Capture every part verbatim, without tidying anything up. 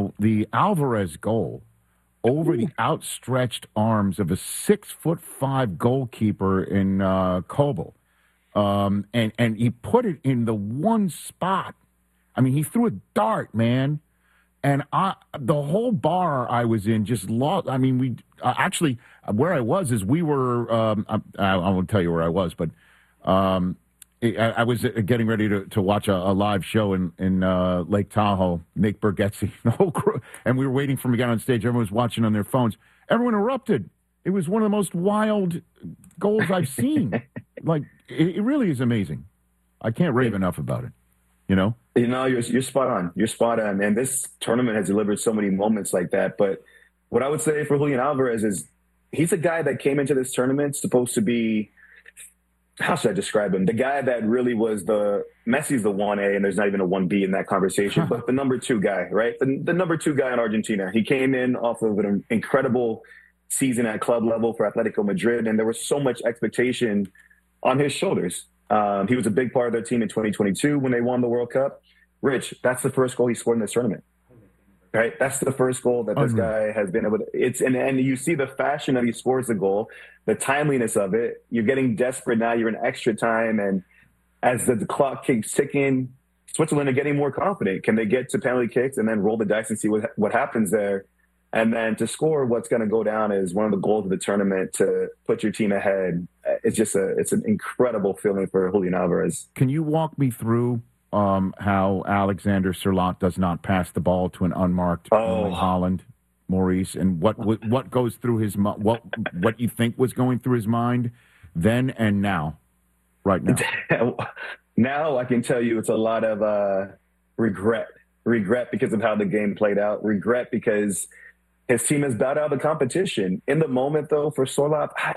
the the Alvarez goal over Ooh. the outstretched arms of a six foot five goalkeeper in uh, Kobel, um, and and he put it in the one spot. I mean, he threw a dart, man, and I the whole bar I was in just lost. I mean, we uh, actually where I was is we were. Um, I, I won't tell you where I was, but. Um, I was getting ready to, to watch a, a live show in, in uh, Lake Tahoe, Nate Bargatze, the whole crew, and we were waiting for him to get on stage. Everyone was watching on their phones. Everyone erupted. It was one of the most wild goals I've seen. Like, it, it really is amazing. I can't rave enough about it, you know? You know, you're, you're spot on. You're spot on. And this tournament has delivered so many moments like that. But what I would say for Julian Alvarez is he's a guy that came into this tournament supposed to be, how should I describe him? The guy that really was the Messi's the one A, and there's not even a one B in that conversation, but the number two guy, right? The, the number two guy in Argentina. He came in off of an incredible season at club level for Atletico Madrid, and there was so much expectation on his shoulders. Um, he was a big part of their team in twenty twenty-two when they won the World Cup. Rich, that's the first goal he scored in this tournament. Right, that's the first goal that this guy has been able to. It's and, and you see the fashion that he scores the goal, the timeliness of it. You're getting desperate now. You're in extra time, and as the, the clock keeps ticking, Switzerland are getting more confident. Can they get to penalty kicks and then roll the dice and see what what happens there? And then to score what's going to go down as one of the goals of the tournament to put your team ahead. It's just a it's an incredible feeling for Julian Alvarez. Can you walk me through? Um, how Alexander Sørloth does not pass the ball to an unmarked oh. Holland, Maurice, and what, what what goes through his what what you think was going through his mind then and now, right now. Now I can tell you it's a lot of uh, regret, regret because of how the game played out, regret because his team has bowed out of the competition. In the moment, though, for Sørloth, I,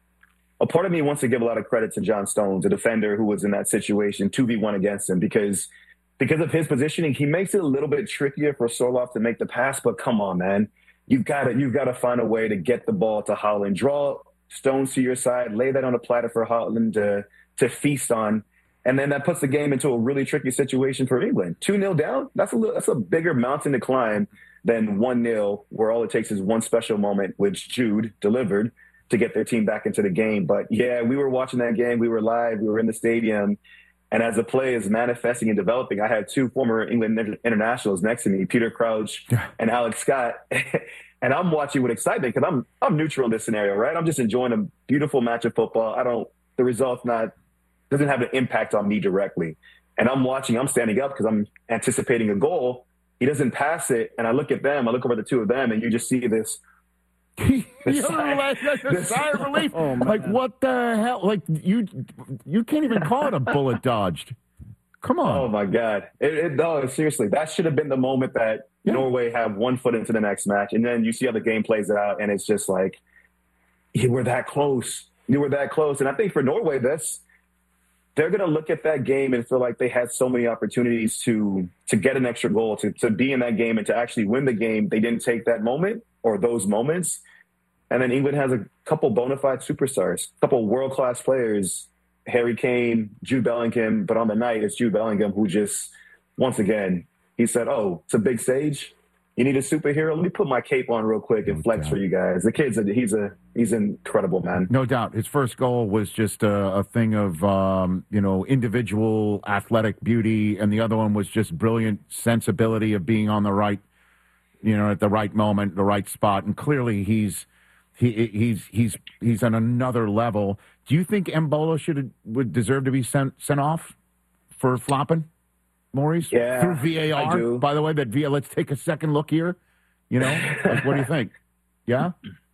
a part of me wants to give a lot of credit to John Stones, a defender who was in that situation, two v one against him, because because of his positioning, he makes it a little bit trickier for Sørloth to make the pass. But come on, man. You've got to, you've got to find a way to get the ball to Haaland. Draw Stones to your side, lay that on a platter for Haaland to, to feast on. And then that puts the game into a really tricky situation for England. two nil down, that's a, little, that's a bigger mountain to climb than one nil, where all it takes is one special moment, which Jude delivered, to get their team back into the game. But yeah, we were watching that game. We were live. We were in the stadium. And as the play is manifesting and developing, I had two former England internationals next to me, Peter Crouch and Alex Scott. And I'm watching with excitement because I'm I'm neutral in this scenario, right? I'm just enjoying a beautiful match of football. I don't, the result's not, doesn't have an impact on me directly. And I'm watching, I'm standing up because I'm anticipating a goal. He doesn't pass it. And I look at them, I look over the two of them, and you just see this, You're like, like a sigh of relief. Oh, like, what the hell? Like, you you can't even call it a bullet dodged. Come on. Oh, my God. It, it, no, seriously, that should have been the moment that yeah. Norway have one foot into the next match. And then you see how the game plays out, and it's just like, you were that close. You were that close. And I think for Norway, that's, they're going to look at that game and feel like they had so many opportunities to to get an extra goal, to, to be in that game and to actually win the game. They didn't take that moment or those moments. And then England has a couple bona fide superstars, a couple world-class players, Harry Kane, Jude Bellingham. But on the night, it's Jude Bellingham who just, once again, he said, oh, it's a big stage. You need a superhero? Let me put my cape on real quick and no flex doubt. for you guys. The kid's, a, he's a he's incredible, man. No doubt. His first goal was just a, a thing of, um, you know, individual athletic beauty. And the other one was just brilliant sensibility of being on the right, you know, at the right moment, the right spot. And clearly he's, He, he's he's he's on another level. Do you think Embolo should would deserve to be sent sent off for flopping, Maurice? Yeah, through V A R. I do. By the way, that V A R. Let's take a second look here. You know, like, what do you think? Yeah,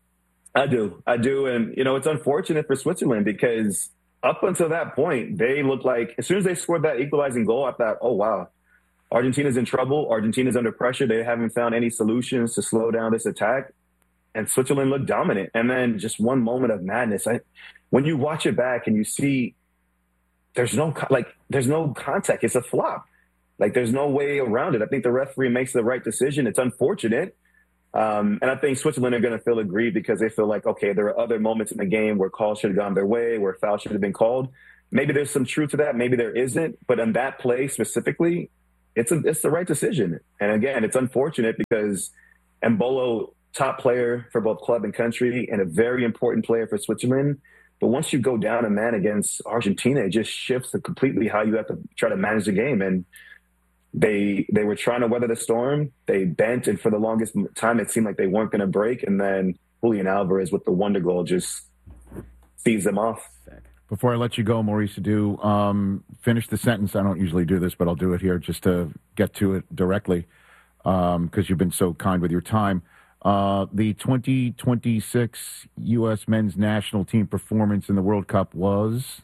I do, I do, and you know, it's unfortunate for Switzerland because up until that point, they looked like as soon as they scored that equalizing goal, I thought, oh wow, Argentina's in trouble. Argentina's under pressure. They haven't found any solutions to slow down this attack. And Switzerland looked dominant. And then just one moment of madness. I, when you watch it back and you see there's no like there's no contact, it's a flop. Like there's no way around it. I think the referee makes the right decision. It's unfortunate. Um, and I think Switzerland are going to feel aggrieved because they feel like, okay, there are other moments in the game where calls should have gone their way, where fouls should have been called. Maybe there's some truth to that. Maybe there isn't. But in that play specifically, it's a, it's the right decision. And again, it's unfortunate because Embolo, top player for both club and country, and a very important player for Switzerland. But once you go down a man against Argentina, it just shifts completely how you have to try to manage the game. And they they were trying to weather the storm. They bent, and for the longest time, it seemed like they weren't going to break. And then Julian Alvarez with the wonder goal just feeds them off. Before I let you go, Maurice Edu, um, finish the sentence. I don't usually do this, but I'll do it here just to get to it directly because um, you've been so kind with your time. Uh, the twenty twenty-six U S men's national team performance in the World Cup was?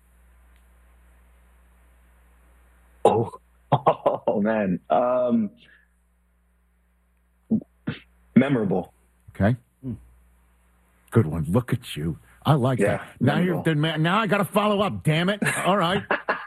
Oh, oh man. Um, memorable. Okay. Good one. Look at you. I like yeah, that. Now you're now I got to follow up. Damn it! All right.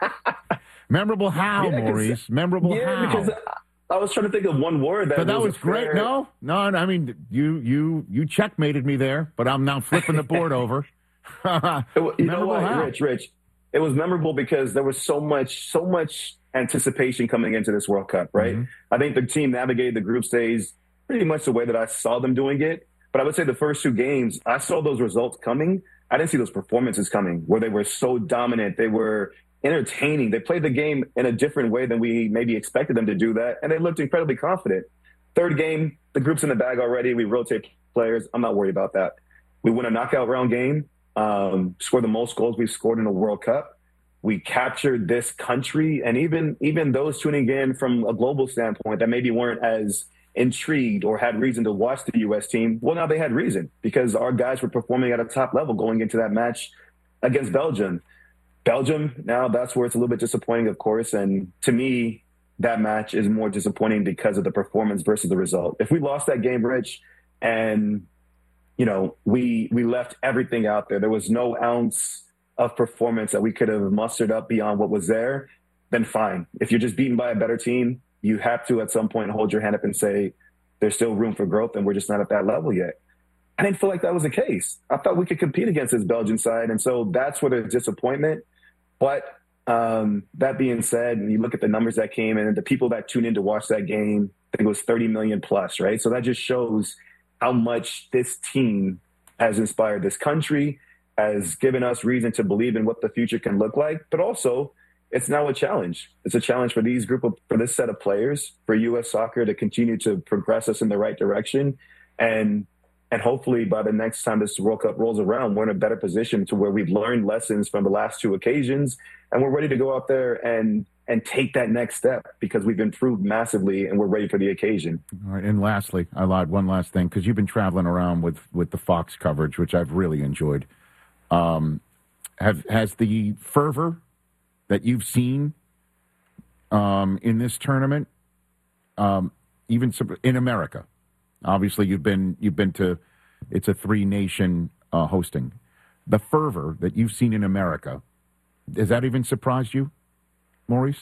Memorable how, yeah, Maurice? Memorable yeah, how? Because I was trying to think of one word that. But that was, was great. Fair... No, no. I mean, you you you checkmated me there, but I'm now flipping the board over. it, you know what, how? Rich, Rich? It was memorable because there was so much, so much anticipation coming into this World Cup. Right. Mm-hmm. I think the team navigated the group stage pretty much the way that I saw them doing it. But I would say the first two games, I saw those results coming. I didn't see those performances coming where they were so dominant. They were entertaining. They played the game in a different way than we maybe expected them to do that. And they looked incredibly confident. Third game, the group's in the bag already. We rotate players. I'm not worried about that. We win a knockout round game, um, score the most goals we've scored in the World Cup. We captured this country. And even, even those tuning in from a global standpoint that maybe weren't as intrigued or had reason to watch the U S team, well, now they had reason because our guys were performing at a top level going into that match against Belgium. Belgium, now that's where it's a little bit disappointing, of course. And to me, that match is more disappointing because of the performance versus the result. If we lost that game, Rich, and, you know, we we left everything out there, there was no ounce of performance that we could have mustered up beyond what was there, then fine. If you're just beaten by a better team, you have to at some point hold your hand up and say, there's still room for growth and we're just not at that level yet. I didn't feel like that was the case. I thought we could compete against this Belgian side. And so that's where there's disappointment. But um, that being said, you look at the numbers that came in and the people that tuned in to watch that game, I think it was thirty million plus, right? So that just shows how much this team has inspired this country, has given us reason to believe in what the future can look like, but also it's now a challenge. It's a challenge for these group of, for this set of players, for U S soccer to continue to progress us in the right direction. And, and hopefully by the next time this World Cup rolls around, we're in a better position to where we've learned lessons from the last two occasions and we're ready to go out there and, and take that next step because we've improved massively and we're ready for the occasion. All right. And lastly, I lied one last thing, because you've been traveling around with, with the Fox coverage, which I've really enjoyed. Um, have, has the fervor that you've seen um, in this tournament, um, even in America. Obviously, you've been you've been to. It's a three nation uh, hosting. The fervor that you've seen in America, has that even surprised you, Maurice?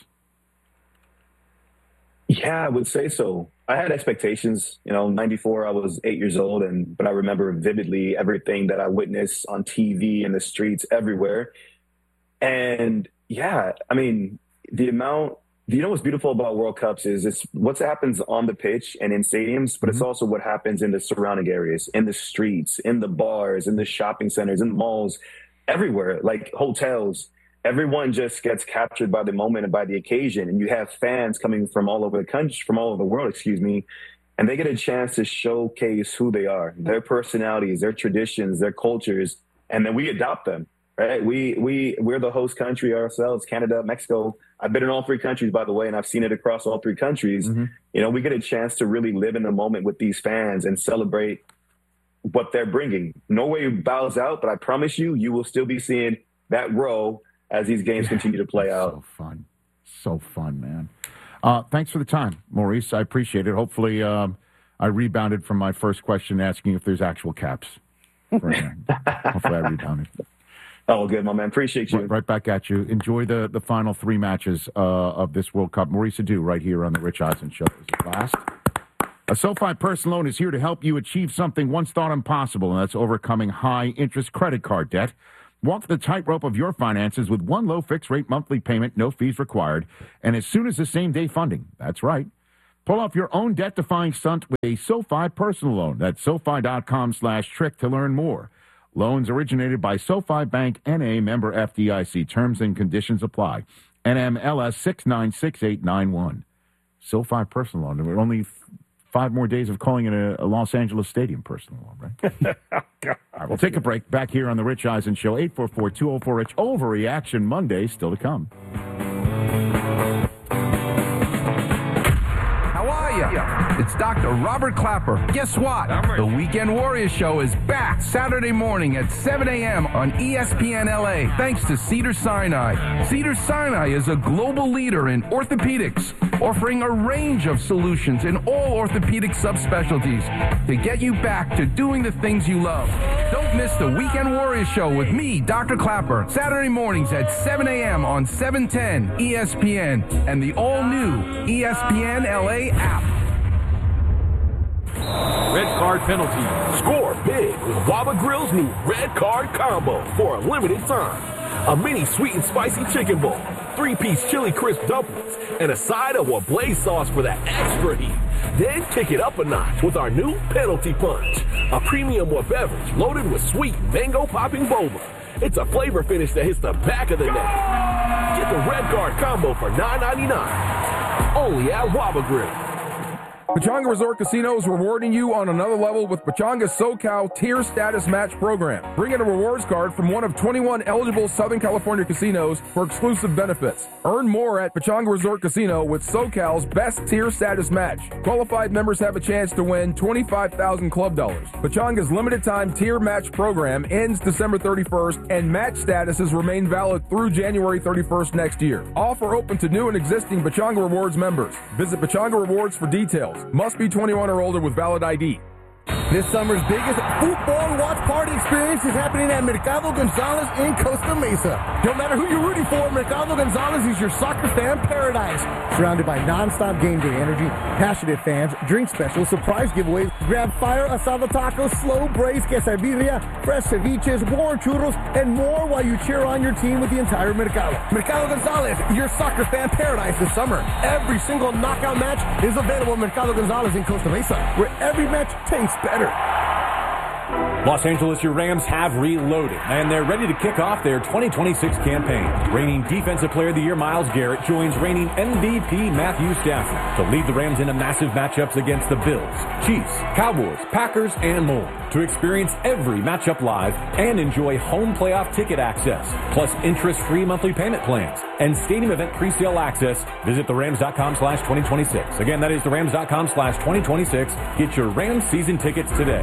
Yeah, I would say so. I had expectations. You know, ninety-four, I was eight years old, and but I remember vividly everything that I witnessed on T V in the streets everywhere, and. Yeah, I mean, the amount, you know what's beautiful about World Cups is it's what happens on the pitch and in stadiums, but mm-hmm. it's also what happens in the surrounding areas, in the streets, in the bars, in the shopping centers, in the malls, everywhere, like hotels. Everyone just gets captured by the moment and by the occasion. And you have fans coming from all over the country, from all over the world, excuse me, and they get a chance to showcase who they are, their personalities, their traditions, their cultures, and then we adopt them. Right. We, we, we're the host country ourselves, Canada, Mexico. I've been in all three countries, by the way, and I've seen it across all three countries. Mm-hmm. You know, we get a chance to really live in the moment with these fans and celebrate what they're bringing. Norway bows out, but I promise you, you will still be seeing that row as these games yeah, continue to play out. So fun. So fun, man. Uh, thanks for the time, Maurice. I appreciate it. Hopefully um, I rebounded from my first question asking if there's actual caps. Hopefully I rebounded. Oh, good, my man. Appreciate you. Right, right back at you. Enjoy the, the final three matches uh, of this World Cup. Maurice Edu right here on the Rich Eisen Show. Is it last? A SoFi personal loan is here to help you achieve something once thought impossible, and that's overcoming high-interest credit card debt. Walk the tightrope of your finances with one low fixed rate monthly payment, no fees required, and as soon as the same day funding. That's right. Pull off your own debt-defying stunt with a SoFi personal loan. That's SoFi.com slash trick to learn more. Loans originated by SoFi Bank N A, member F D I C. Terms and conditions apply. N M L S six nine six eight nine one. SoFi personal loan. We're only five more days of calling it a, a Los Angeles Stadium personal loan, right? All right, we'll take a break. Back here on the Rich Eisen Show. eight four four, two oh four, Rich. Overreaction Monday still to come. It's Doctor Robert Clapper. Guess what? The Weekend Warriors Show is back Saturday morning at seven a.m. on E S P N L A, thanks to Cedars-Sinai. Cedars-Sinai is a global leader in orthopedics, offering a range of solutions in all orthopedic subspecialties to get you back to doing the things you love. Don't miss the Weekend Warriors Show with me, Doctor Clapper, Saturday mornings at seven a.m. on seven ten E S P N and the all-new E S P N L A app. Red card penalty. Score big with Waba Grill's new red card combo for a limited time. A mini sweet and spicy chicken bowl, three-piece chili crisp dumplings, and a side of Wablaze sauce for that extra heat. Then kick it up a notch with our new Penalty Punch, a premium Wa beverage loaded with sweet mango-popping boba. It's a flavor finish that hits the back of the neck. Get the red card combo for nine ninety-nine. Only at Waba Grill. Pechanga Resort Casino is rewarding you on another level with Pechanga's SoCal Tier Status Match Program. Bring in a rewards card from one of twenty-one eligible Southern California casinos for exclusive benefits. Earn more at Pechanga Resort Casino with SoCal's Best Tier Status Match. Qualified members have a chance to win twenty-five thousand club dollars. Pechanga's limited-time tier match program ends December thirty-first, and match statuses remain valid through January thirty-first next year. Offer open to new and existing Pechanga Rewards members. Visit Pechanga Rewards for details. Must be twenty-one or older with valid I D. This summer's biggest football watch party experience is happening at Mercado Gonzalez in Costa Mesa. No matter who you're rooting for, Mercado Gonzalez is your soccer fan paradise. Surrounded by non-stop game day energy, passionate fans, drink specials, surprise giveaways, grab fire asada tacos, slow braised quesadilla, fresh ceviches, warm churros, and more while you cheer on your team with the entire Mercado. Mercado Gonzalez, your soccer fan paradise this summer. Every single knockout match is available at Mercado Gonzalez in Costa Mesa, where every match tastes better. Los Angeles, your Rams have reloaded, and they're ready to kick off their twenty twenty-six campaign. Reigning Defensive Player of the Year Myles Garrett joins reigning M V P Matthew Stafford to lead the Rams into massive matchups against the Bills, Chiefs, Cowboys, Packers, and more. To experience every matchup live and enjoy home playoff ticket access, plus interest-free monthly payment plans and stadium event presale access, visit the rams dot com slash twenty twenty-six. Again, that is the rams dot com slash twenty twenty-six. Get your Rams season tickets today.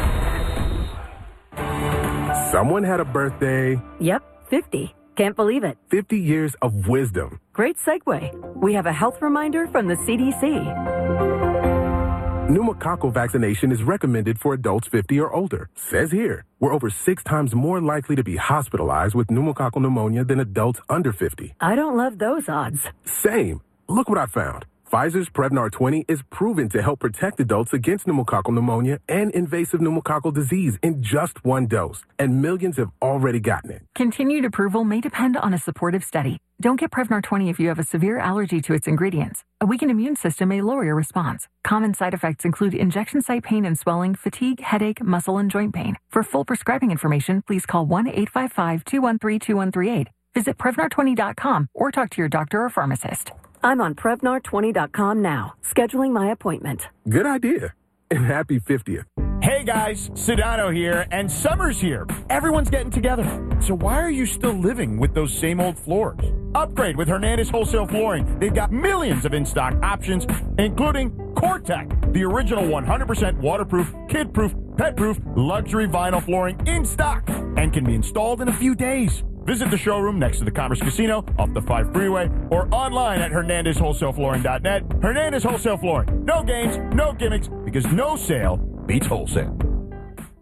Someone had a birthday. Yep, fifty. Can't believe it. fifty years of wisdom. Great segue. We have a health reminder from the C D C. Pneumococcal vaccination is recommended for adults fifty or older. Says here, we're over six times more likely to be hospitalized with pneumococcal pneumonia than adults under fifty. I don't love those odds. Same. Look what I found. Pfizer's Prevnar twenty is proven to help protect adults against pneumococcal pneumonia and invasive pneumococcal disease in just one dose, and millions have already gotten it. Continued approval may depend on a supportive study. Don't get Prevnar twenty if you have a severe allergy to its ingredients. A weakened immune system may lower your response. Common side effects include injection site pain and swelling, fatigue, headache, muscle, and joint pain. For full prescribing information, please call one eight five five, two one three, two one three eight. Visit Prevnar twenty dot com or talk to your doctor or pharmacist. I'm on Prevnar twenty dot com now, scheduling my appointment. Good idea. And happy fiftieth. Hey guys, Sedano here, and summer's here. Everyone's getting together. So why are you still living with those same old floors? Upgrade with Hernandez Wholesale Flooring. They've got millions of in-stock options, including CoreTech, the original one hundred percent waterproof, kid-proof, pet-proof, luxury vinyl flooring in stock and can be installed in a few days. Visit the showroom next to the Commerce Casino off the five Freeway or online at hernandez wholesale flooring dot net. Hernandez Wholesale Flooring. No games, no gimmicks, because no sale beats wholesale.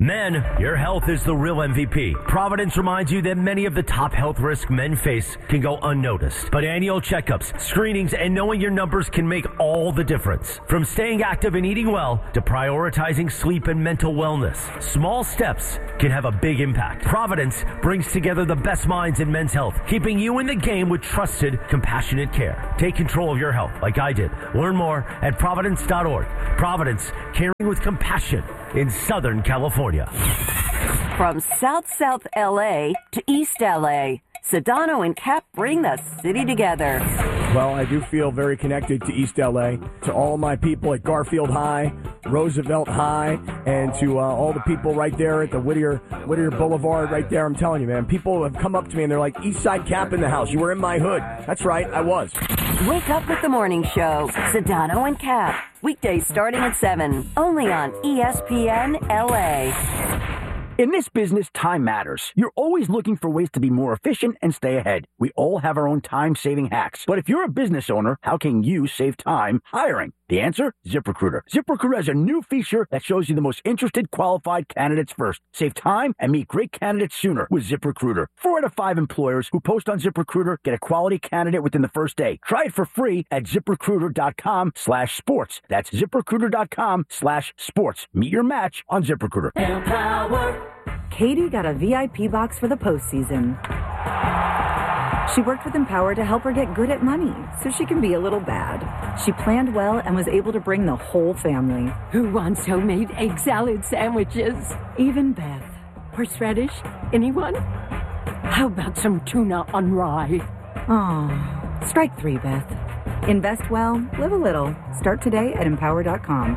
Men, your health is the real M V P. Providence reminds you that many of the top health risks men face can go unnoticed. But annual checkups, screenings, and knowing your numbers can make all the difference. From staying active and eating well to prioritizing sleep and mental wellness, small steps can have a big impact. Providence brings together the best minds in men's health, keeping you in the game with trusted, compassionate care. Take control of your health like I did. Learn more at providence dot org. Providence, caring with compassion in Southern California. From South South L A to East L A, Sedano and Cap bring the city together. Well, I do feel very connected to East L A, to all my people at Garfield High, Roosevelt High, and to uh, all the people right there at the Whittier Whittier Boulevard right there. I'm telling you, man, people have come up to me and they're like, East Side Cap in the house. You were in my hood. That's right, I was. Wake up with the morning show, Sedano and Cap. Weekdays starting at seven, only on E S P N L A. In this business, time matters. You're always looking for ways to be more efficient and stay ahead. We all have our own time-saving hacks. But if you're a business owner, how can you save time hiring? The answer? ZipRecruiter. ZipRecruiter has a new feature that shows you the most interested qualified candidates first. Save time and meet great candidates sooner with ZipRecruiter. Four out of five employers who post on ZipRecruiter get a quality candidate within the first day. Try it for free at ZipRecruiter.com slash sports. That's ZipRecruiter.com slash sports. Meet your match on ZipRecruiter. Empower. Katie got a V I P box for the postseason. She worked with Empower to help her get good at money, so she can be a little bad. She planned well and was able to bring the whole family. Who wants homemade egg salad sandwiches? Even Beth. Horseradish? Anyone? How about some tuna on rye? Oh, strike three, Beth. Invest well, live a little. Start today at empower dot com.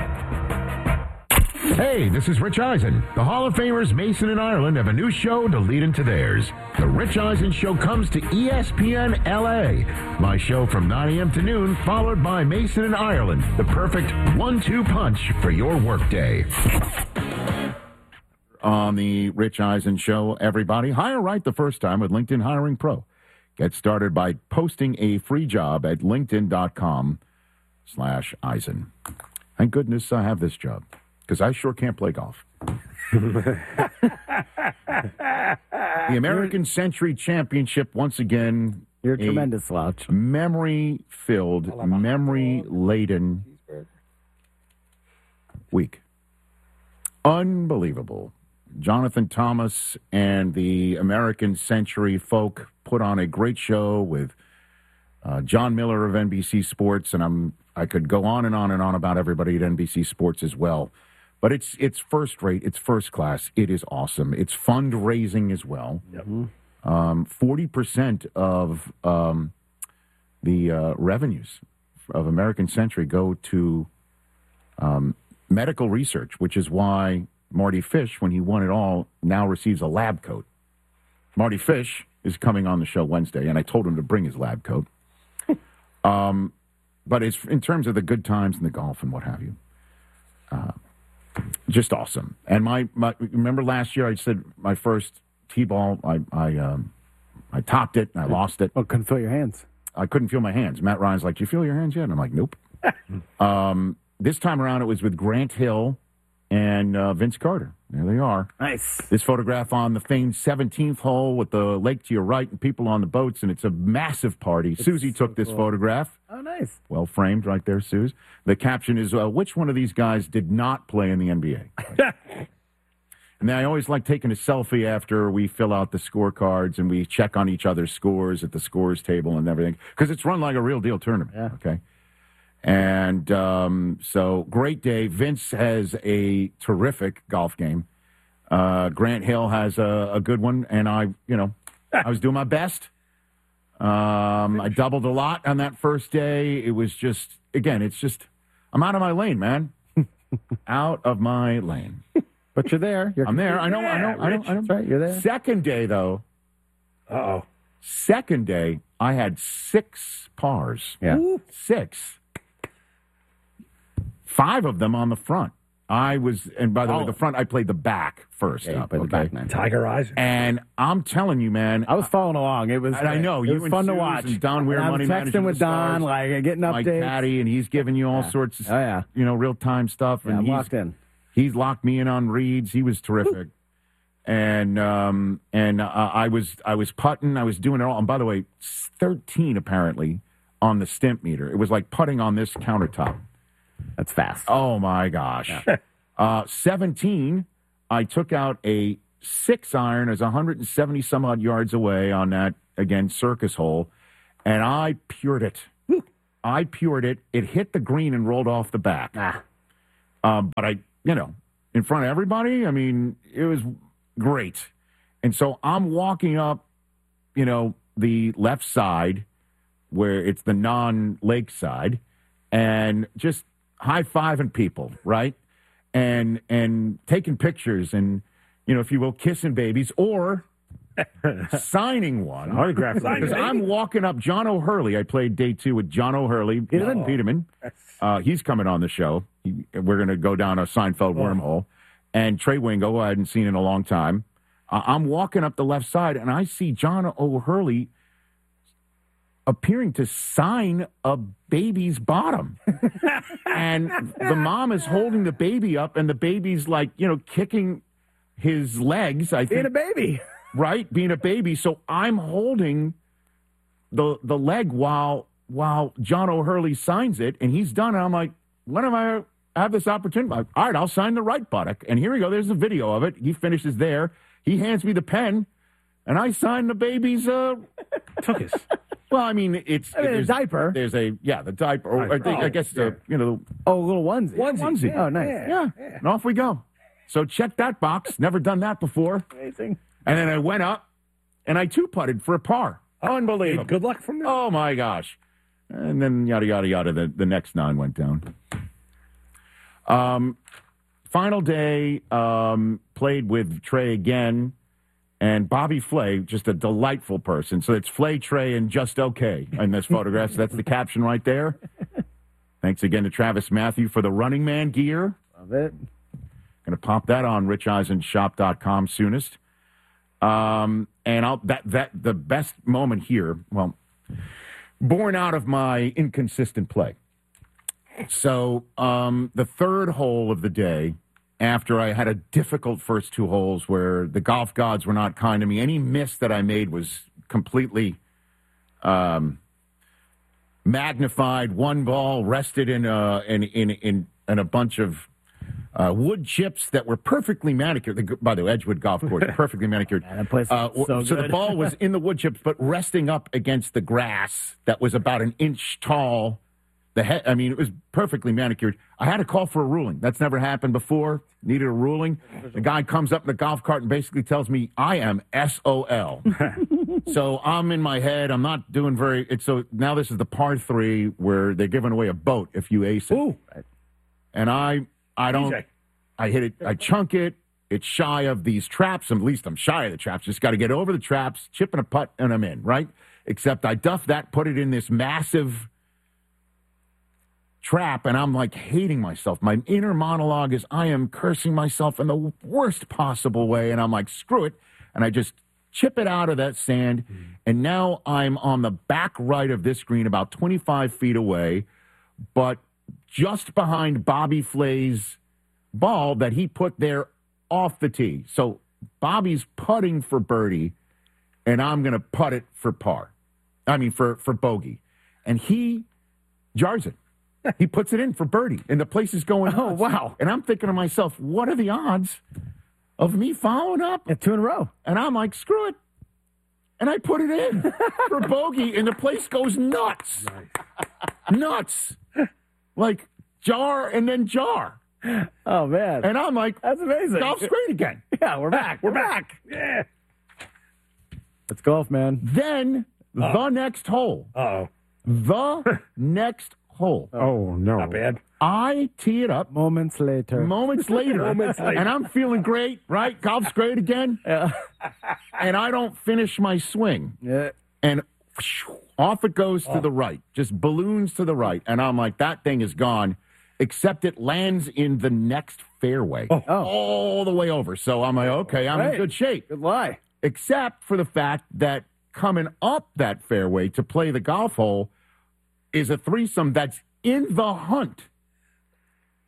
Hey, this is Rich Eisen. The Hall of Famers Mason and Ireland have a new show to lead into theirs. The Rich Eisen Show comes to E S P N L A. My show from nine a.m. to noon, followed by Mason and Ireland, the perfect one two punch for your workday. On the Rich Eisen Show, everybody, hire right the first time with LinkedIn Hiring Pro. Get started by posting a free job at linkedin.com slash Eisen. Thank goodness I have this job, because I sure can't play golf. The American Century Championship, once again. You're a tremendous slouch. Memory-filled, memory-laden week. Unbelievable. Jonathan Thomas and the American Century folk put on a great show with uh, John Miller of N B C Sports, and I'm I could go on and on and on about everybody at N B C Sports as well. But it's it's first rate, it's first class, it is awesome. It's fundraising as well. Yep. Um, forty percent of um, the uh, revenues of American Century go to um, medical research, which is why Marty Fish, when he won it all, now receives a lab coat. Marty Fish is coming on the show Wednesday, and I told him to bring his lab coat. um, but it's in terms of the good times and the golf and what have you. Uh, just awesome. And my, my remember last year I said my first T-ball, I I, um, I topped it and I lost it. Oh, couldn't feel your hands. I couldn't feel my hands. Matt Ryan's like, do you feel your hands yet? And I'm like, nope. um, this time around it was with Grant Hill and uh, Vince Carter. There they are. Nice. This photograph on the famed seventeenth hole with the lake to your right and people on the boats, and it's a massive party. It's Susie so took this cool. photograph. Oh, nice. Well framed right there, Suze. The caption is, uh, which one of these guys did not play in the N B A? And then I always like taking a selfie after we fill out the scorecards and we check on each other's scores at the scores table and everything, because it's run like a real deal tournament. Yeah. Okay. And um, so, great day. Vince has a terrific golf game. Uh, Grant Hill has a, a good one, and I, you know, I was doing my best. Um, I doubled a lot on that first day. It was just, again, it's just, I'm out of my lane, man. Out of my lane. But you're there. You're I'm there. I know, I know, I know, I know. That's right, you're there. Second day, though. Uh-oh. Second day, I had six pars. Yeah. Ooh, six. Five of them on the front. I was, and by the oh. way, the front, I played the back first. Yeah, up, the okay? back nine. Tiger Eyes. And I'm telling you, man. I was following along. It was and I know. It you was and fun Suze to watch. And Don Weir, and money I'm manager. texting with Don, like getting updates. Mike Patty, and he's giving you all yeah. sorts of, oh, yeah. you know, real-time stuff. Yeah, and I'm he's, locked in. He's locked me in on reads. He was terrific. And um, and uh, I was I was putting. I was doing it all. And by the way, thirteen apparently on the stimp meter. It was like putting on this countertop. That's fast. Oh, my gosh. Yeah. Uh, seventeen, I took out a six iron as one hundred seventy some odd yards away on that, again, circus hole, and I pured it. I pured it. It hit the green and rolled off the back. Ah. Um, but I, you know, in front of everybody, I mean, it was great. And so I'm walking up, you know, the left side where it's the non-lake side and just high-fiving people, right? And and taking pictures and, you know, if you will, kissing babies or signing one. Autograph signing. Because I'm walking up John O'Hurley. I played day two with John O'Hurley. Peterman? Uh, Peterman. Uh, he's coming on the show. He, we're going to go down a Seinfeld oh. wormhole. And Trey Wingo, who I hadn't seen in a long time. Uh, I'm walking up the left side, and I see John O'Hurley appearing to sign a baby's bottom. And the mom is holding the baby up, and the baby's like, you know, kicking his legs. I think. Being a baby. Right, being a baby. So I'm holding the the leg while while John O'Hurley signs it, and he's done. And I'm like, when am I have this opportunity? All right, I'll sign the right buttock. And here we go. There's a video of it. He finishes there. He hands me the pen, and I sign the baby's uh, tuchus. Well, I mean, it's I mean, there's, a diaper. There's a yeah, the diaper. Or, I think oh, I guess yeah. the you know oh, a little onesie. Onesie. onesie. Oh, nice. Yeah. yeah, yeah. And off we go. So check that box. Never done that before. Amazing. And then I went up, and I two-putted for a par. Unbelievable. Good luck from there. Oh, my gosh. And then yada, yada, yada, the, the next nine went down. Um, final day, um, played with Trey again, and Bobby Flay, just a delightful person. So it's Flay, Trey, and just okay in this photograph. So that's the caption right there. Thanks again to Travis Matthew for the Running Man gear. Love it. Going to pop that on rich eisen shop dot com soonest. Um, and I'll, that, that, the best moment here, well, born out of my inconsistent play. So, um, the third hole of the day, after I had a difficult first two holes where the golf gods were not kind to me, any miss that I made was completely, um, magnified. One ball rested in a, in, in, in, in a bunch of, Uh, wood chips that were perfectly manicured. The, by the way, Edgewood Golf Course, perfectly manicured. Yeah, that place uh, so so the ball was in the wood chips, but resting up against the grass that was about an inch tall. The head, I mean, it was perfectly manicured. I had to call for a ruling. That's never happened before. Needed a ruling. The guy comes up in the golf cart and basically tells me I am S O L. So I'm in my head. I'm not doing very. It's, so now this is the par three where they're giving away a boat if you ace it. Ooh. And I. I don't, I hit it, I chunk it, it's shy of these traps, at least I'm shy of the traps, just got to get over the traps, chip and a putt, and I'm in, right? Except I duff that, put it in this massive trap, and I'm like hating myself. My inner monologue is I am cursing myself in the worst possible way, and I'm like, screw it, and I just chip it out of that sand, mm. and now I'm on the back right of this green, about twenty-five feet away, but just behind Bobby Flay's ball that he put there off the tee. So Bobby's putting for birdie, and I'm going to putt it for par. I mean, for, for bogey. And he jars it. He puts it in for birdie, and the place is going, oh, wow. And I'm thinking to myself, what are the odds of me following up? Yeah, two in a row. And I'm like, screw it. And I put it in for bogey, and the place goes nuts. Nice. Nuts. Like, jar and then jar. Oh, man. And I'm like, that's amazing. Golf's great again. Yeah, we're back. We're back. Yeah. Let's golf, man. Then Uh-oh. the next hole. Uh-oh. The next hole. Oh, no. Not bad. I tee it up. Moments later. Moments later. Moments later. And I'm feeling great, right? Golf's great again. Yeah. And I don't finish my swing. Yeah. And whoosh, off it goes oh. to the right. Just balloons to the right. And I'm like, that thing is gone. Except it lands in the next fairway. Oh. All the way over. So I'm like, okay, I'm right. in good shape. Good lie. Except for the fact that coming up that fairway to play the golf hole is a threesome that's in the hunt.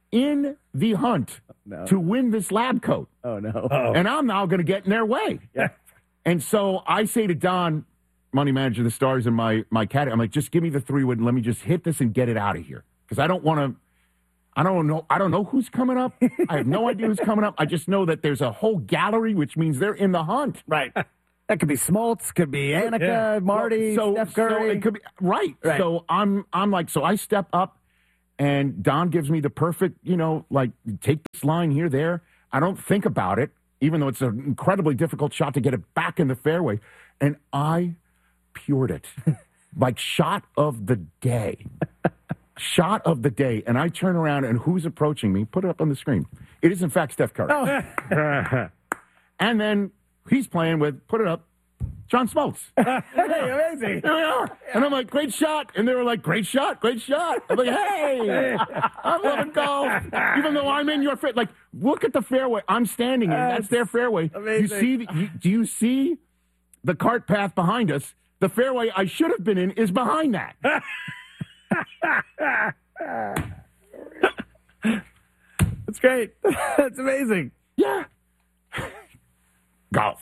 in the hunt no. to win this lab coat. Oh, no. Uh-oh. And I'm now going to get in their way. Yeah. And so I say to Don, money manager of the Stars, and my, my cat, I'm like, just give me the three wood and let me just hit this and get it out of here. Because I don't want to, I don't know, I don't know who's coming up. I have no idea who's coming up. I just know that there's a whole gallery, which means they're in the hunt. Right. That could be Smoltz, could be Annika, yeah. Marty, well, so, Steph Curry. So it could be, right. right. So I'm, I'm like, so I step up, and Don gives me the perfect, you know, like, take this line here, there. I don't think about it, even though it's an incredibly difficult shot to get it back in the fairway. And I pured it. Like, shot of the day. Shot of the day. And I turn around, and who's approaching me? Put it up on the screen. It is, in fact, Steph Curry. Oh. And then he's playing with, put it up, John Smoltz. Hey, amazing. Here we are. And I'm like, great shot. And they were like, great shot, great shot. I'm like, hey, I'm loving golf. Even though I'm in your fairway. Like, look at the fairway I'm standing in. That's their fairway. Amazing. You see? The, you, do you see the cart path behind us? The fairway I should have been in is behind that. That's great. That's amazing. Yeah. Golf.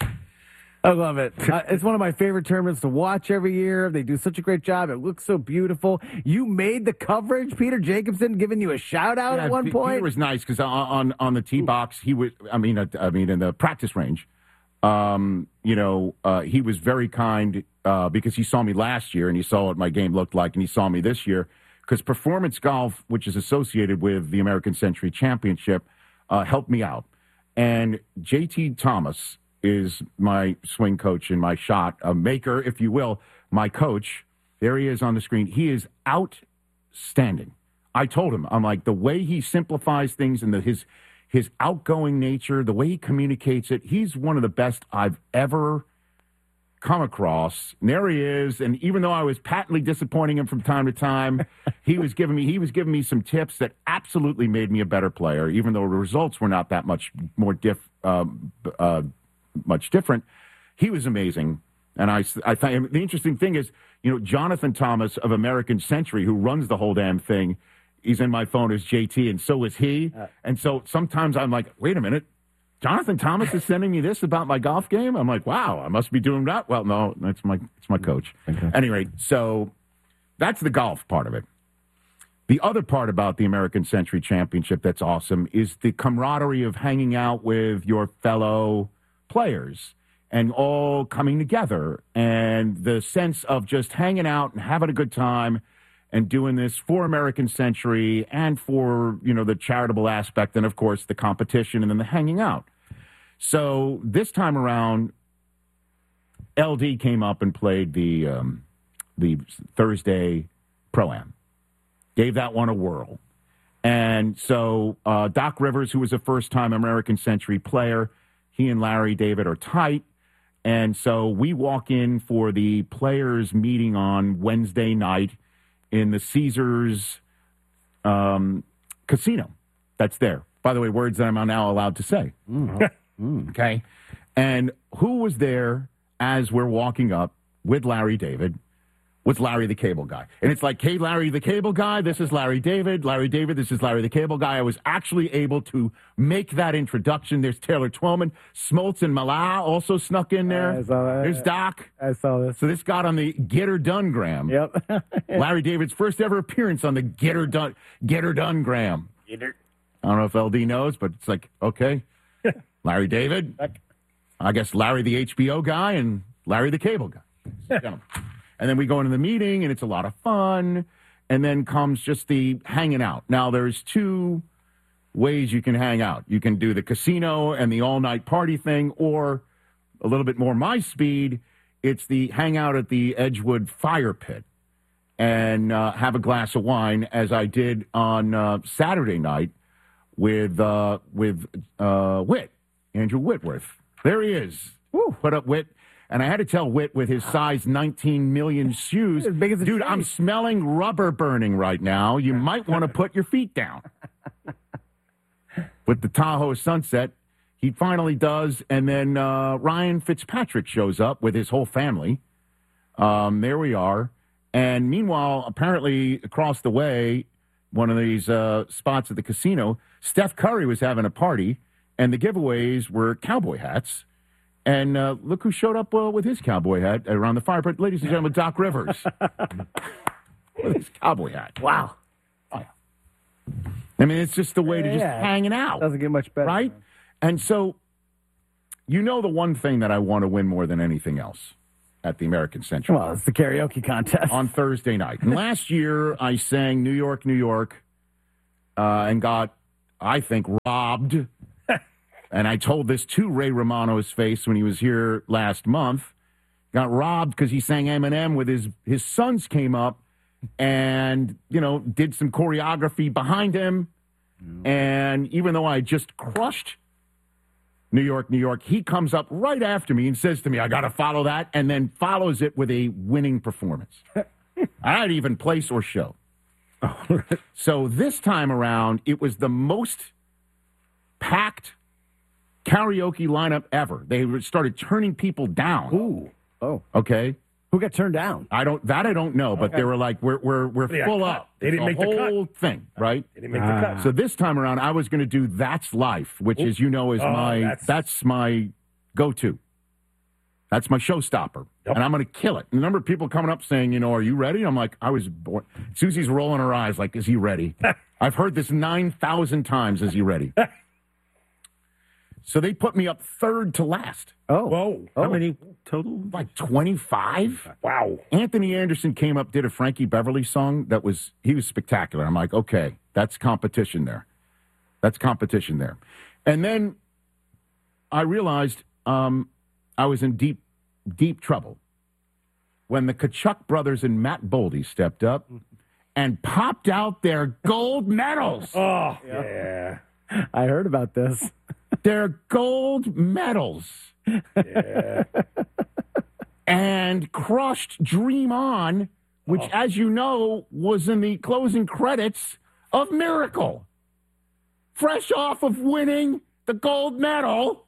I love it. Uh, it's one of my favorite tournaments to watch every year. They do such a great job. It looks so beautiful. You made the coverage. Peter Jacobson giving you a shout out yeah, at one P- point. Peter was nice because on, on on the tee box he was. I mean, uh, I mean in the practice range, um, you know, uh, he was very kind uh, because he saw me last year and he saw what my game looked like, and he saw me this year because Performance Golf, which is associated with the American Century Championship, uh, helped me out, and J T Thomas is my swing coach and my shot uh, maker, if you will, my coach. There he is on the screen. He is outstanding. I told him, I'm like, the way he simplifies things and the, his his outgoing nature, the way he communicates it, he's one of the best I've ever come across. And there he is. And even though I was patently disappointing him from time to time, he was giving me he was giving me some tips that absolutely made me a better player, even though the results were not that much more diff. Um, uh, much different. He was amazing. And I, I thought the interesting thing is, you know, Jonathan Thomas of American Century, who runs the whole damn thing, he's in my phone as J T, and so is he. Uh, and so sometimes I'm like, wait a minute, Jonathan Thomas is sending me this about my golf game? I'm like, wow, I must be doing that. Well, no, that's my, it's my coach. Okay. Anyway, so that's the golf part of it. The other part about the American Century Championship that's awesome is the camaraderie of hanging out with your fellow players and all coming together, and the sense of just hanging out and having a good time and doing this for American Century and for, you know, the charitable aspect and, of course, the competition and then the hanging out. So this time around, L D came up and played the um, the Thursday Pro-Am. Gave that one a whirl. And so uh, Doc Rivers, who was a first-time American Century player, he and Larry David are tight, and so we walk in for the players' meeting on Wednesday night in the Caesars um, Casino. That's there. By the way, words that I'm now allowed to say. Mm-hmm. Okay? And who was there as we're walking up with Larry David? Was Larry the Cable Guy. And it's like, hey, Larry the Cable Guy, this is Larry David. Larry David, this is Larry the Cable Guy. I was actually able to make that introduction. There's Taylor Twellman. Smoltz and Malau also snuck in there. I saw that. There's Doc. I saw this. So this got on the Get Her Done gram. Yep. Larry David's first ever appearance on the Get Her Done, Get Her Done gram. Get her. I don't know if L D knows, but it's like, okay, Larry David. I guess Larry the H B O guy and Larry the Cable Guy. And then we go into the meeting, and it's a lot of fun. And then comes just the hanging out. Now, there's two ways you can hang out. You can do the casino and the all-night party thing, or a little bit more my speed, it's the hang out at the Edgewood Fire Pit and uh, have a glass of wine, as I did on uh, Saturday night with uh, with uh, Whit, Andrew Whitworth. There he is. Woo. Put up Whit. And I had to tell Whit with his size nineteen million shoes, as big as dude, I'm smelling rubber burning right now. You might want to put your feet down. With the Tahoe sunset, he finally does. And then uh, Ryan Fitzpatrick shows up with his whole family. Um, there we are. And meanwhile, apparently across the way, one of these uh, spots at the casino. Steph Curry was having a party, and the giveaways were cowboy hats. And uh, look who showed up uh, with his cowboy hat around the fire. But, ladies and gentlemen, Doc Rivers with his cowboy hat. Wow. Oh, yeah. I mean, it's just the way to just Yeah, hanging out. Doesn't get much better. Right? And so, you know the one thing that I want to win more than anything else at the American Century. Well, it's the karaoke contest. On Thursday night. And last year, I sang New York, New York, uh, and got, I think, robbed. And I told this to Ray Romano's face when he was here last month. Got robbed because he sang Eminem with his, his sons came up and, you know, did some choreography behind him. Mm. And even though I just crushed New York, New York, he comes up right after me and says to me, I got to follow that, and then follows it with a winning performance. I didn't even place or show. So this time around, it was the most packed karaoke lineup ever. They started turning people down. Ooh. Oh. Okay. Who got turned down? I don't. That I don't know. But Okay. they were like, "We're we're we're Yeah, full cut. up." They didn't the make the cut. whole thing, right? They didn't make the cut. So this time around, I was going to do "That's Life," which, Ooh. as you know, is Oh, my that's- that's, my go-to. That's my showstopper, Yep. and I'm going to kill it. And a number of people coming up saying, "You know, are you ready?" I'm like, "I was born." Susie's rolling her eyes, like, "Is he ready?" I've heard this nine thousand times. Is he ready? So they put me up third to last. Oh. Whoa. Oh. How many total? Like twenty-five? Wow. Anthony Anderson came up, did a Frankie Beverly song that was, he was spectacular. I'm like, okay, that's competition there. That's competition there. And then I realized um, I was in deep, deep trouble when the Kachuk brothers and Matt Boldy stepped up and popped out their gold medals. Oh, yeah. I heard about this. Their gold medals. Yeah. And crushed Dream On, which, Oh. as you know, was in the closing credits of Miracle. Fresh off of winning the gold medal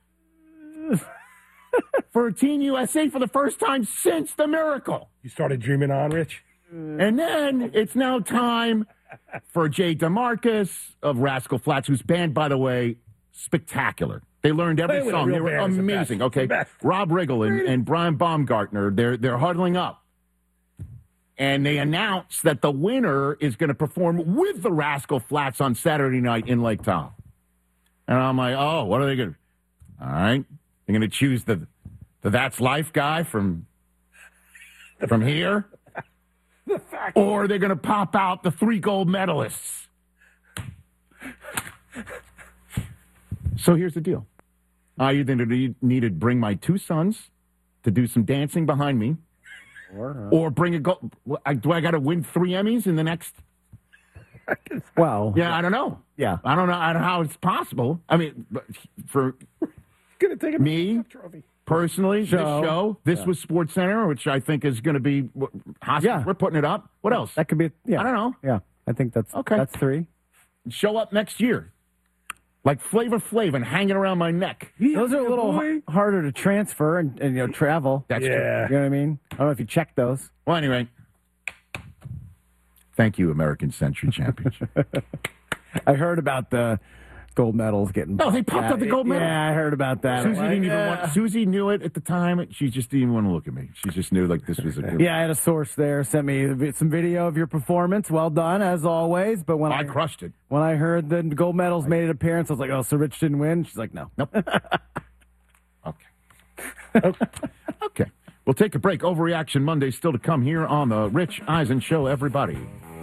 for Team U S A for the first time since the Miracle. You started dreaming on, Rich? And then it's now time for Jay DeMarcus of Rascal Flatts, whose band, by the way, spectacular. They learned every Playing with a song. real They were band is the amazing. best. Okay, The best. Rob Riggle and, and Brian Baumgartner, they're they're huddling up, and they announce that the winner is going to perform with the Rascal Flatts on Saturday night in Lake Tahoe. And I'm like, oh, what are they going to? All right, they're going to choose the the That's Life guy from from here, or they're going to pop out the three gold medalists. So here's the deal. I either need, need to bring my two sons to do some dancing behind me, or, or bring a go. I, do I got to win three Emmys in the next? Well, Yeah, I don't know. Yeah. I don't know, I don't know how it's possible. I mean, but for Gonna take a me trophy. personally, Show. this show, this Yeah. was Sports Center, which I think is going to be. Hostage, Yeah. We're putting it up. What else? That could be. Yeah. I don't know. Yeah. I think that's Okay. That's three. Show up next year, like Flavor Flav and hanging around my neck. Those are a little h- harder to transfer and, and you know travel. That's true. Yeah. You know what I mean? I don't know if you check those. Well, anyway, thank you, American Century Championship. I heard about the gold medals getting. No, they popped yeah, up the gold medal. Yeah, I heard about that. Susie Like, didn't even yeah. want. Susie knew it at the time. She just didn't even want to look at me. She just knew like this was a. Yeah, I had a source there sent me vi- some video of your performance. Well done as always. But when I, I crushed it. when I heard the gold medals made an appearance, I was like, "Oh, so Rich didn't win?" She's like, "No." Nope. Okay. Okay. We'll take a break. Overreaction Monday still to come here on the Rich Eisen Show. Everybody.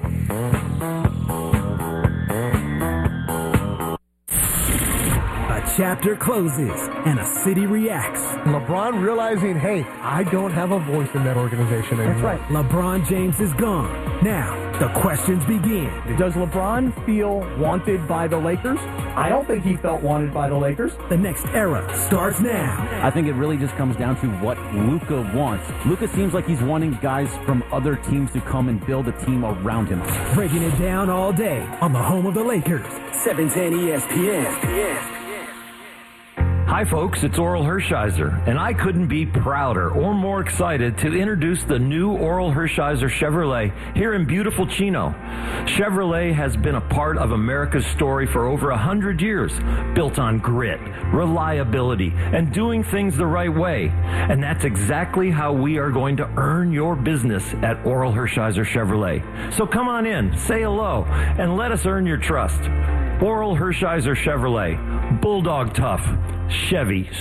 A chapter closes and a city reacts. LeBron realizing, hey, I don't have a voice in that organization anymore. That's right. LeBron James is gone. Now, the questions begin. Does LeBron feel wanted by the Lakers? I don't think he felt wanted by the Lakers. The next era starts now. I think it really just comes down to what Luka wants. Luka seems like he's wanting guys from other teams to come and build a team around him. Breaking it down all day on the home of the Lakers. seven ten E S P N. Hi, Hi folks, it's Oral Hershiser, and I couldn't be prouder or more excited to introduce the new Oral Hershiser Chevrolet here in beautiful Chino. Chevrolet has been a part of America's story for over a hundred years, built on grit, reliability, and doing things the right way. And that's exactly how we are going to earn your business at Oral Hershiser Chevrolet. So come on in, say hello, and let us earn your trust. Oral Hershiser Chevrolet, Bulldog tough, Chevy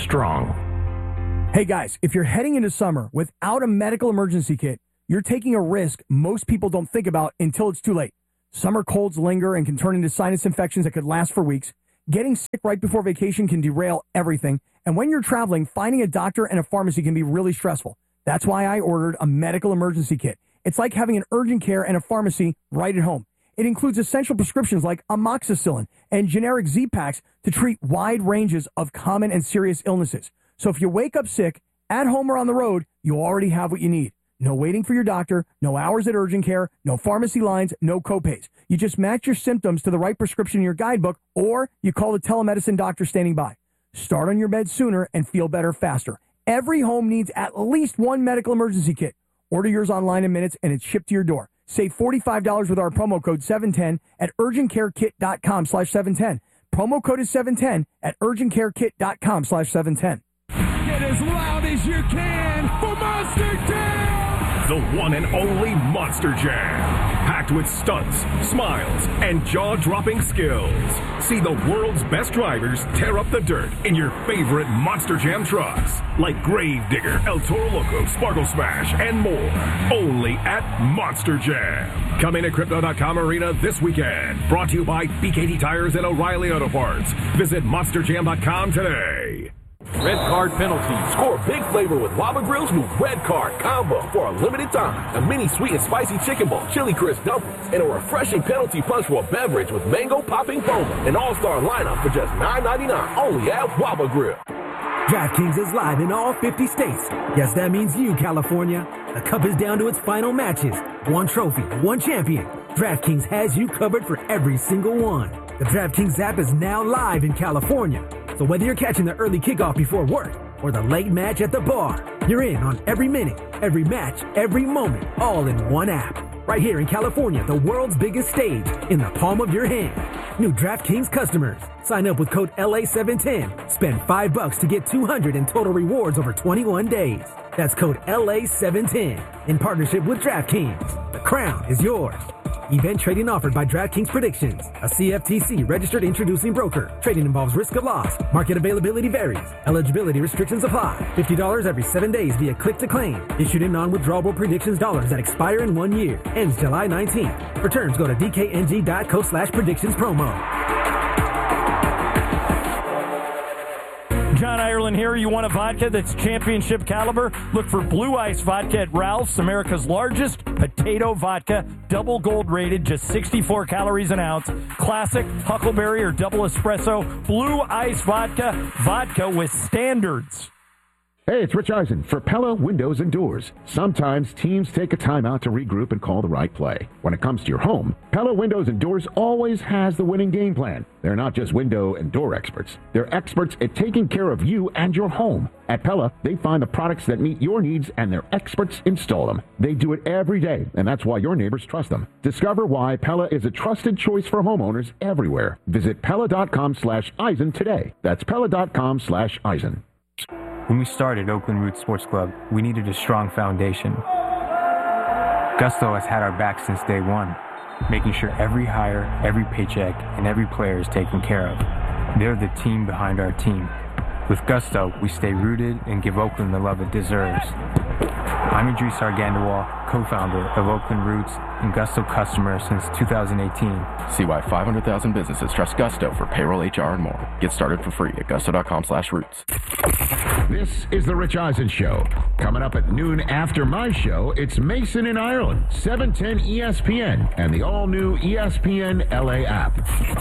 strong. Hey guys, if you're heading into summer without a medical emergency kit, you're taking a risk most people don't think about until it's too late. Summer colds linger and can turn into sinus infections that could last for weeks. Getting sick right before vacation can derail everything. And when you're traveling, finding a doctor and a pharmacy can be really stressful. That's why I ordered a medical emergency kit. It's like having an urgent care and a pharmacy right at home. It includes essential prescriptions like amoxicillin and generic Z-Paks to treat wide ranges of common and serious illnesses. So if you wake up sick, at home or on the road, you already have what you need. No waiting for your doctor, no hours at urgent care, no pharmacy lines, no copays. You just match your symptoms to the right prescription in your guidebook, or you call the telemedicine doctor standing by. Start on your bed sooner and feel better faster. Every home needs at least one medical emergency kit. Order yours online in minutes and it's shipped to your door. Save forty-five dollars with our promo code seven ten at urgentcarekit.com slash 710. Promo code is seven ten at urgentcarekit.com slash 710. Get as loud as you can for Monster Jam! The one and only Monster Jam. Packed with stunts, smiles, and jaw-dropping skills. See the world's best drivers tear up the dirt in your favorite Monster Jam trucks. Like Gravedigger, El Toro Loco, Sparkle Smash, and more. Only at Monster Jam. Coming to Crypto dot com Arena this weekend. Brought to you by B K D Tires and O'Reilly Auto Parts. Visit Monster Jam dot com today. Red Card penalty. Score big flavor with Waba Grill's new Red Card combo for a limited time. A mini sweet and spicy chicken bowl, chili crisp dumplings, and a refreshing penalty punch for a beverage with mango popping boba. An all-star lineup for just nine ninety-nine only at Waba Grill. DraftKings is live in all fifty states. Yes, that means you, California. The cup is down to its final matches. One trophy, one champion. DraftKings has you covered for every single one. The DraftKings app is now live in California. So whether you're catching the early kickoff before work or the late match at the bar, you're in on every minute, every match, every moment, all in one app. Right here in California, the world's biggest stage, in the palm of your hand. New DraftKings customers, sign up with code L A seven ten. Spend five bucks to get two hundred in total rewards over twenty-one days. That's code L A seven ten in partnership with DraftKings. The crown is yours. Event trading offered by DraftKings Predictions, a C F T C registered introducing broker. Trading involves risk of loss. Market availability varies. Eligibility restrictions apply. fifty dollars every seven days via click to claim. Issued in non-withdrawable predictions dollars that expire in one year. Ends July nineteenth. For terms, go to D K N G dot co slash predictions promo. John Ireland here. You want a vodka that's championship caliber? Look for Blue Ice Vodka at Ralph's, America's largest potato vodka. Double gold rated, just sixty-four calories an ounce. Classic, Huckleberry, or double espresso. Blue Ice Vodka. Vodka with standards. Hey, it's Rich Eisen for Pella Windows and Doors. Sometimes teams take a timeout to regroup and call the right play. When it comes to your home, Pella Windows and Doors always has the winning game plan. They're not just window and door experts. They're experts at taking care of you and your home. At Pella, they find the products that meet your needs and their experts install them. They do it every day, and that's why your neighbors trust them. Discover why Pella is a trusted choice for homeowners everywhere. Visit Pella.com slash Eisen today. That's Pella.com slash Eisen. When we started Oakland Roots Sports Club, we needed a strong foundation. Gusto has had our back since day one, making sure every hire, every paycheck, and every player is taken care of. They're the team behind our team. With Gusto, we stay rooted and give Oakland the love it deserves. I'm Idris Argandawal, co-founder of Oakland Roots and Gusto customer since two thousand eighteen. See why five hundred thousand businesses trust Gusto for payroll, H R, and more. Get started for free at gusto.com slash roots. This is the Rich Eisen Show. Coming up at noon after my show, it's Mason in Ireland, seven ten E S P N, and the all-new E S P N L A app.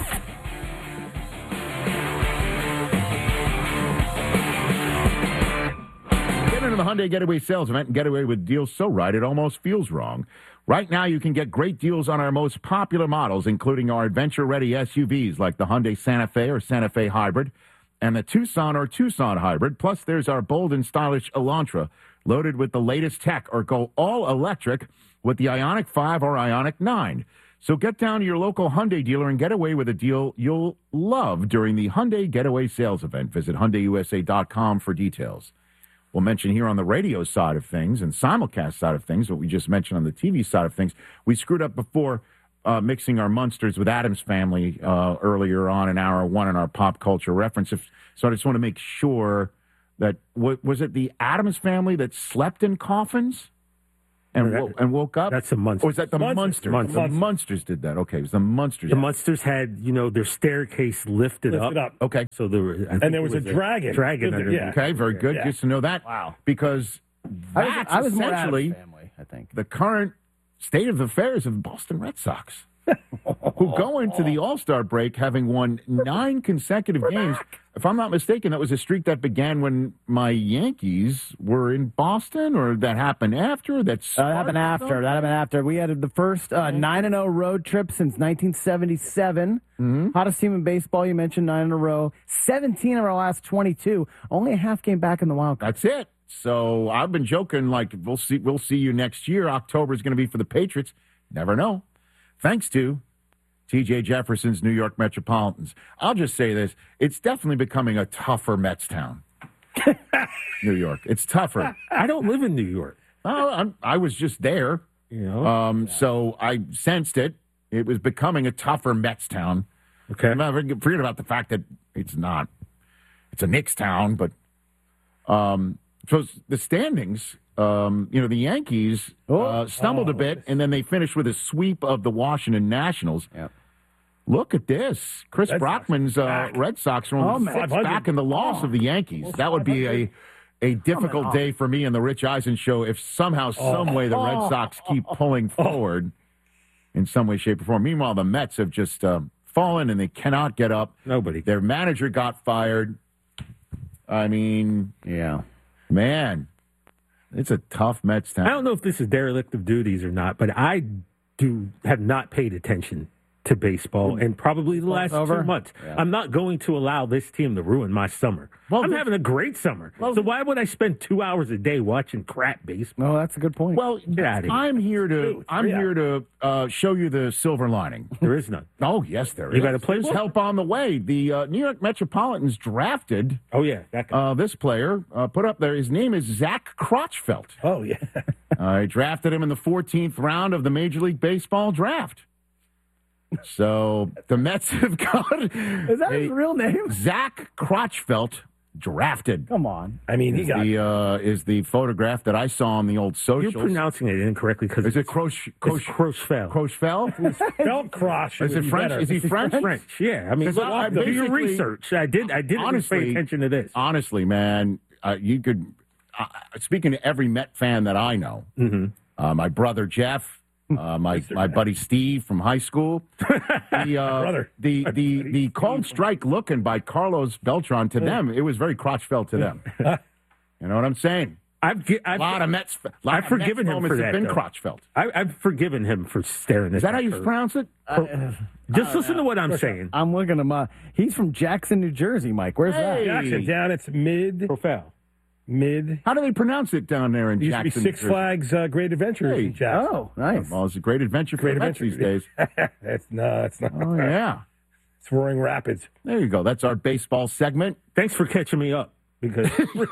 Into the Hyundai Getaway sales event and get away with deals so right it almost feels wrong. Right now, you can get great deals on our most popular models, including our adventure-ready S U Vs like the Hyundai Santa Fe or Santa Fe Hybrid, and a Tucson or Tucson hybrid. Plus, there's our bold and stylish Elantra, loaded with the latest tech, or go all electric with the Ioniq five or Ioniq nine. So get down to your local Hyundai dealer and get away with a deal you'll love during the Hyundai Getaway Sales Event. Visit Hyundai U S A dot com for details. We'll mention here on the radio side of things and simulcast side of things, what we just mentioned on the T V side of things. We screwed up before uh, mixing our Munsters with Addams Family uh, earlier on in hour one in our pop culture reference. If, so I just want to make sure that, w- was it the Addams Family that slept in coffins? And, that, wo- and woke up? That's the Munsters. Or was that the Munsters? Munsters. The Munsters did that. Okay, it was the Munsters. The Munsters had, you know, their staircase lifted, Lifted up. up. Okay. So there were, I think and there was, was a dragon. Dragon under yeah. Okay, very good. Yeah. Just to know that. Wow. Because I was, that's I was more essentially Addams Family, I think. the current state of affairs of the Boston Red Sox, who go into the All-Star break having won nine consecutive We're games. back. If I'm not mistaken, that was a streak that began when my Yankees were in Boston, or that happened after? That's Uh, that happened after. That happened after. We had the first uh, nine and zero road trip since nineteen seventy-seven. Mm-hmm. Hottest team in baseball. You mentioned nine in a row. Seventeen of our last twenty-two. Only a half game back in the wild card. That's it. So I've been joking, like we'll see. We'll see you next year. October is going to be for the Patriots. Never know. Thanks to T J Jefferson's New York Metropolitans. I'll just say this. It's definitely becoming a tougher Mets town. New York. It's tougher. I don't live in New York. Oh, I'm, I was just there. You know? Um, yeah. So I sensed it. It was becoming a tougher Mets town. Okay. I'm not, forget about the fact that it's not. It's a Knicks town, but um, so the standings, um, you know, the Yankees uh, stumbled oh, a bit, and then they finished with a sweep of the Washington Nationals. Yep. Look at this. Chris Red Brockman's uh, Red Sox are on the Oh, sixth back in the loss oh. of the Yankees. That would be a a difficult day for me and the Rich Eisen show if somehow, some way, the Red Oh. Sox keep pulling forward in some way, shape, or form. Meanwhile, the Mets have just uh, fallen, and they cannot get up. Nobody. Their manager got fired. I mean, Yeah. man, it's a tough Mets town. I don't know if this is derelict of duties or not, but I do have not paid attention to baseball in probably the last over? two months. Yeah. I'm not going to allow this team to ruin my summer. Well, I'm this- having a great summer. Well, so why would I spend two hours a day watching crap baseball? No, that's a good point. Well, Get out of here. I'm here to Two, I'm three here to uh, show you the silver lining. There is none. Oh, yes, there is. You got a There's playbook? help on the way. The uh, New York Metropolitans drafted Oh, yeah. That guy. uh, this player, uh, put up there. His name is Zach Crotchfeld. Oh, yeah. I drafted him in the fourteenth round of the Major League Baseball draft. So the Mets have got Is that his real name? Zach Crotchfeld drafted. Come on. I mean, he Is got the uh, is the photograph that I saw on the old You're socials. pronouncing it incorrectly because Is it Croch Croch Crochfeld. Crochfeld? felt cross. Is it French? Is he French? French, yeah. I mean, 'Cause look, I- do your basically- research. I did. I didn't Honestly- pay attention to this. Honestly, man, uh, you could. Uh, speaking to every Met fan that I know, Mm-hmm. uh, my brother Jeff, uh, my my buddy Steve from high school, the uh, Brother. the the the called strike looking by Carlos Beltran to them, it was very Crotchfeld to them. You know what I'm saying? I've, gi- A I've lot of Mets. A lot I've of forgiven Mets him moments for have that, been though. Crotchfeld. I, I've forgiven him for staring. Is that how you pronounce it? Just listen to what I'm saying. I'm looking him up. He's from Jackson, New Jersey, Mike. Where's Hey. Jackson down. It's mid. Profile. Mid. How do they pronounce it down there in It used to be Jackson? Six New Jersey? Flags uh, Great Adventure Hey. in Jackson. Oh, nice. Well, it's a great adventure for Great the Mets adventure. these days. It's no, it's not. Oh yeah, It's Roaring Rapids. there you go. That's our baseball segment. Thanks for catching me up because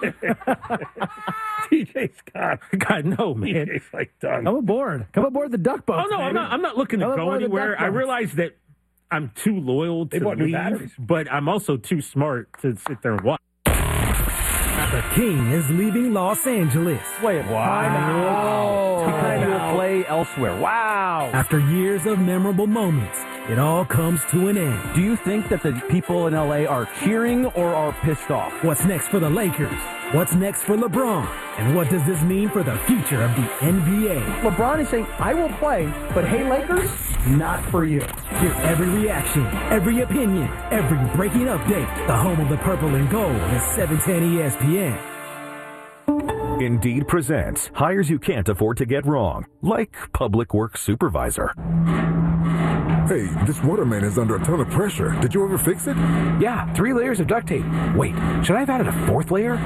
T J Scott. God no, man. T J's like done. Come aboard. Come aboard the duck boat. Oh no, I'm not. I'm not looking to Come go aboard the anywhere. duck I boat. realize that I'm too loyal They to bought new leave, batteries. but I'm also too smart to sit there and watch. The King is leaving Los Angeles. Wait, wow. Because he will play elsewhere. Wow. After years of memorable moments, it all comes to an end. Do you think that the people in L A are cheering or are pissed off? What's next for the Lakers? What's next for LeBron? And what does this mean for the future of the N B A? LeBron is saying, I will play, but hey, Lakers, not for you. Hear every reaction, every opinion, every breaking update. The home of the purple and gold is seven ten E S P N. Indeed presents hires you can't afford to get wrong, like public works supervisor. Hey, this waterman is under a ton of pressure. Did you ever fix it? Yeah, three layers of duct tape. Wait, should I have added a fourth layer?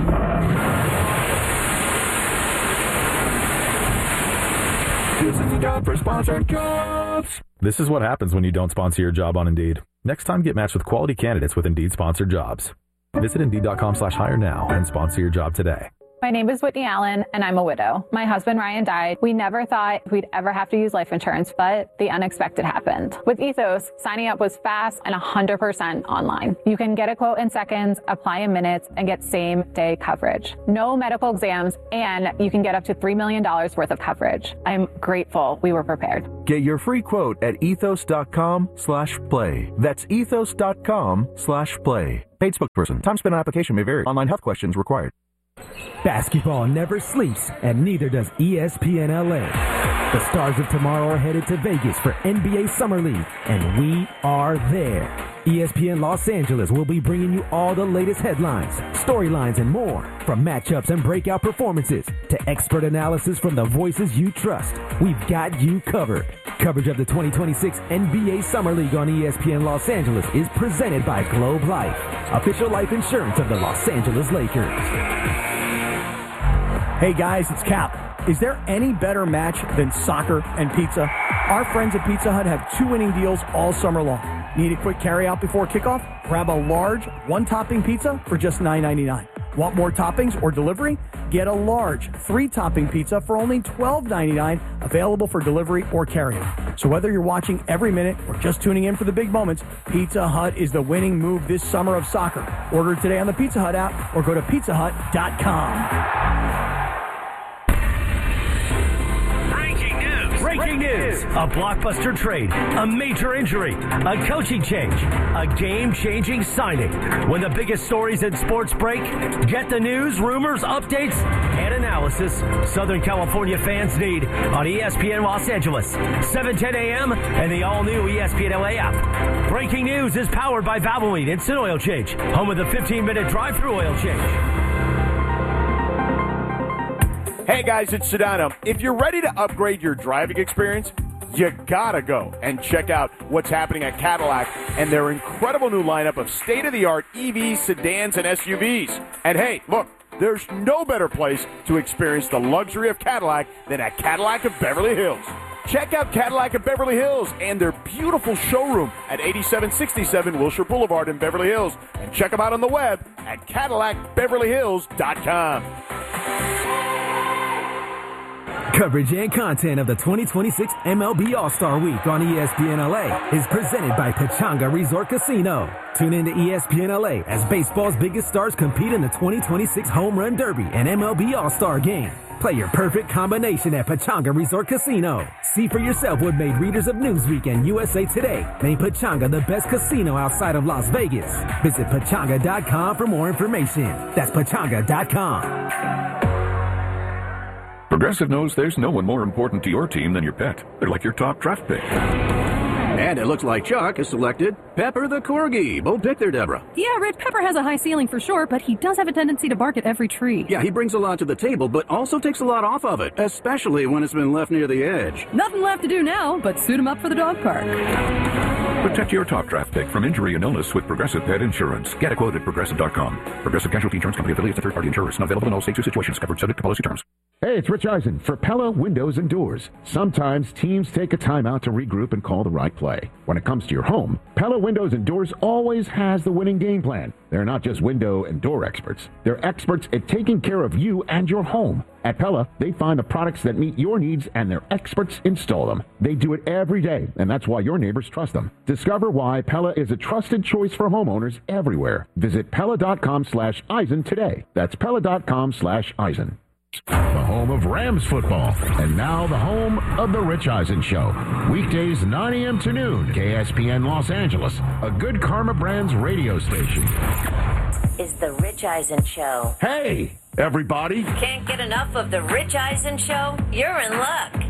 This is the job for sponsored jobs. This is what happens when you don't sponsor your job on Indeed. Next time, get matched with quality candidates with Indeed sponsored jobs. Visit Indeed.com slash hire now and sponsor your job today. My name is Whitney Allen, and I'm a widow. My husband, Ryan, died. We never thought we'd ever have to use life insurance, but the unexpected happened. With Ethos, signing up was fast and one hundred percent online. You can get a quote in seconds, apply in minutes, and get same-day coverage. No medical exams, and you can get up to three million dollars worth of coverage. I'm grateful we were prepared. Get your free quote at ethos.com slash play. That's ethos.com slash play. Paid spokesperson. Time spent on application may vary. Online health questions required. Basketball never sleeps, and neither does E S P N L A. The stars of tomorrow are headed to Vegas for N B A Summer League, and we are there. E S P N Los Angeles will be bringing you all the latest headlines, storylines, and more. From matchups and breakout performances to expert analysis from the voices you trust, we've got you covered. Coverage of the twenty twenty-six N B A Summer League on E S P N Los Angeles is presented by Globe Life, official life insurance of the Los Angeles Lakers. Hey guys, it's Cap. Is there any better match than soccer and pizza? Our friends at Pizza Hut have two winning deals all summer long. Need a quick carryout before kickoff? Grab a large one-topping pizza for just nine ninety-nine. Want more toppings or delivery? Get a large three-topping pizza for only twelve ninety-nine, available for delivery or carryout. So whether you're watching every minute or just tuning in for the big moments, Pizza Hut is the winning move this summer of soccer. Order today on the Pizza Hut app or go to pizza hut dot com. Breaking news. A blockbuster trade, a major injury, a coaching change, a game-changing signing. When the biggest stories in sports break, get the news, rumors, updates, and analysis Southern California fans need on E S P N Los Angeles, seven ten a.m. and the all-new E S P N L A app. Breaking news is powered by Valvoline Instant Oil Change, home of the fifteen-minute drive-through oil change. Hey guys, it's Sedano. If you're ready to upgrade your driving experience, you gotta go and check out what's happening at Cadillac and their incredible new lineup of state-of-the-art E Vs, sedans, and S U Vs. And hey, look, there's no better place to experience the luxury of Cadillac than at Cadillac of Beverly Hills. Check out Cadillac of Beverly Hills and their beautiful showroom at eighty-seven sixty-seven Wilshire Boulevard in Beverly Hills. And check them out on the web at Cadillac Beverly Hills dot com. Coverage and content of the twenty twenty-six M L B All-Star Week on E S P N L A is presented by Pechanga Resort Casino. Tune in to E S P N L A as baseball's biggest stars compete in the twenty twenty-six Home Run Derby and M L B All-Star Game. Play your perfect combination at Pechanga Resort Casino. See for yourself what made readers of Newsweek and U S A Today name Pechanga the best casino outside of Las Vegas. Visit Pechanga dot com for more information. That's Pechanga dot com. Progressive knows there's no one more important to your team than your pet. They're like your top draft pick. And it looks like Chuck has selected Pepper the Corgi. Bold pick there, Deborah. Yeah, Red Pepper has a high ceiling for sure, but he does have a tendency to bark at every tree. Yeah, he brings a lot to the table, but also takes a lot off of it, especially when it's been left near the edge. Nothing left to do now but suit him up for the dog park. Protect your top draft pick from injury and illness with Progressive Pet Insurance. Get a quote at Progressive dot com. Progressive Casualty Insurance Company affiliates and third-party insurers. Not available in all states or situations. Covered subject to policy terms. Hey, it's Rich Eisen for Pella Windows and Doors. Sometimes teams take a time out to regroup and call the right play. When it comes to your home, Pella Windows and Doors always has the winning game plan. They're not just window and door experts. They're experts at taking care of you and your home. At Pella, they find the products that meet your needs and their experts install them. They do it every day, and that's why your neighbors trust them. Discover why Pella is a trusted choice for homeowners everywhere. Visit Pella dot com slash Eisen today. That's Pella dot com slash Eisen. The home of Rams football, and now the home of the Rich Eisen Show. Weekdays nine a.m. to noon, K S P N Los Angeles, a Good Karma Brands radio station. Is the Rich Eisen Show. Hey, everybody. Can't get enough of the Rich Eisen Show? You're in luck.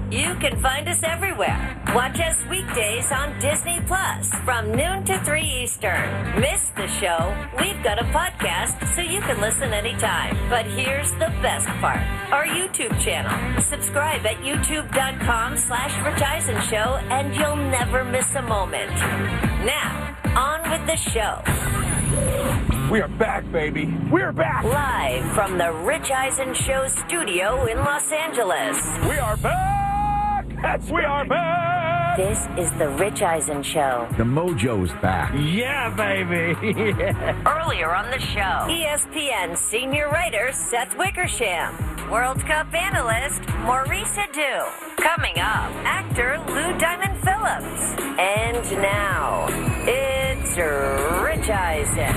You can find us everywhere. Watch us weekdays on Disney Plus from noon to three Eastern. Miss the show? We've got a podcast so you can listen anytime. But here's the best part. Our YouTube channel. Subscribe at youtube.com slash Rich Eisen Show and you'll never miss a moment. Now, on with the show. We are back, baby. We're back. Live from the Rich Eisen Show studio in Los Angeles. We are back. That's we are back. This is the Rich Eisen Show. The mojo's back. Yeah, baby. Earlier on the show, E S P N senior writer Seth Wickersham, World Cup analyst Maurice Adu. Coming up, actor Lou Diamond Phillips. And now, it's Rich Eisen.